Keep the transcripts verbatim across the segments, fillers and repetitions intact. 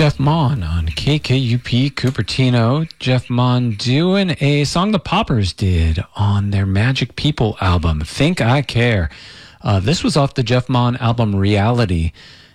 Jeff Mon on K K U P Cupertino. Jeff Mon doing a song the Poppers did on their Magic People album, Think I Care. Uh, this was off the Jeff Mon album Reality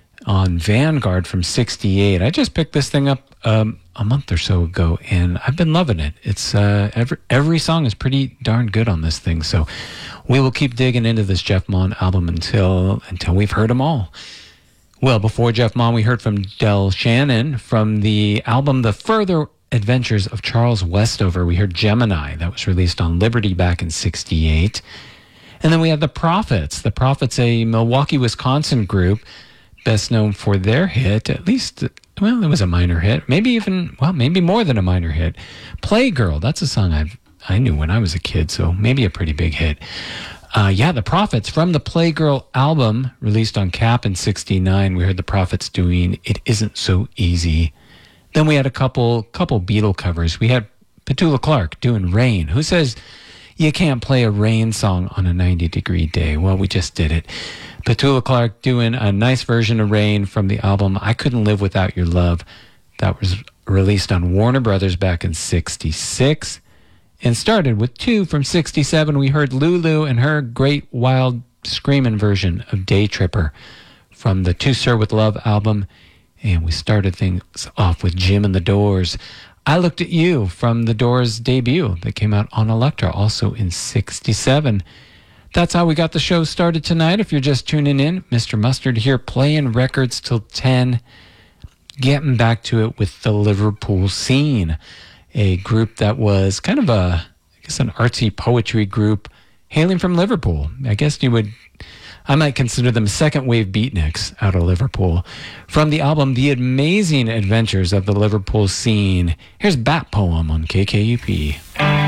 on Vanguard from sixty-eight. I just picked this thing up um, a month or so ago, and I've been loving it. It's uh, every, every song is pretty darn good on this thing, so we will keep digging into this Jeff Mon album until until we've heard them all. Well, before Jeff Mon, we heard from Del Shannon from the album The Further Adventures of Charles Westover. We heard Gemini. That was released on Liberty back in sixty-eight. And then we had The Prophets. The Prophets, a Milwaukee, Wisconsin group, best known for their hit, at least, well, it was a minor hit. Maybe even, well, maybe more than a minor hit. Playgirl, that's a song I've, I knew when I was a kid, so maybe a pretty big hit. Uh, yeah, The Prophets from the Playgirl album released on Cap in sixty-nine. We heard The Prophets doing It Isn't So Easy. Then we had a couple couple Beatle covers. We had Petula Clark doing Rain. Who says you can't play a Rain song on a ninety degree day? Well, we just did it. Petula Clark doing a nice version of Rain from the album I Couldn't Live Without Your Love. That was released on Warner Brothers back in sixty-six. And started with two from sixty-seven. We heard Lulu and her great wild screaming version of Day Tripper from the To Sir With Love album. And we started things off with Jim and the Doors. I Looked at You from the Doors debut that came out on Elektra also in sixty-seven. That's how we got the show started tonight. If you're just tuning in, Mister Mustard here playing records till ten. Getting back to it with the Liverpool Scene, a group that was kind of a, I guess, an artsy poetry group hailing from Liverpool. I guess you would, I might consider them second wave beatniks out of Liverpool. From the album The Amazing Adventures of the Liverpool Scene, here's Bat Poem on K K U P.